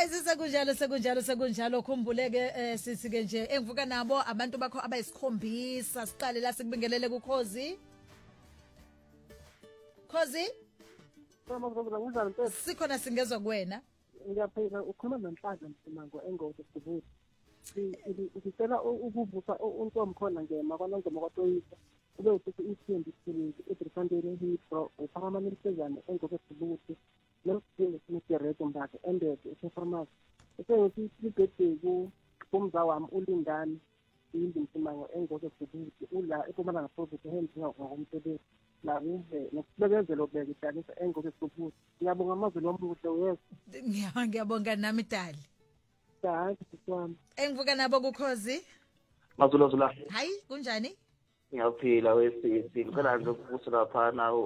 Hayi sekunjalo khumbuleke sithi ke nje engivuka nabo abantu bakho abayisikhombisa siqale la sikubingelele kuKhozi. Khozi? Sikhona singezwe kuwena. Ngiyaphela ukhuluma noNhlanhla Msimango engode sibuthi. Sicela ukuvusa untombi khona ngema kwanongoma kwaToyisa. Ube uthi isithembi isiningi eDrifandeni Hipro uphakama nisezana engode sibuthi. Nomthini sinedirect mbakhe endede ePharmacy. Esengithi libhedeke kumza wami ulindani yindi Msimango engode sibuthi ula ePhumalanga Province ehenzinga ngokomsebenzi. La uve nokubekezela obeke idanisa engode sibuthi. Ngiyabonga amazwi lomuhle uyeza. Ngiyabonga nami Dali. Hayi sisiwami. Engivuka nabo kuKhozi. Mazula. Hayi kunjani? Ngiyaphila wesisi. Ngicela nje ukubusa lapha nawo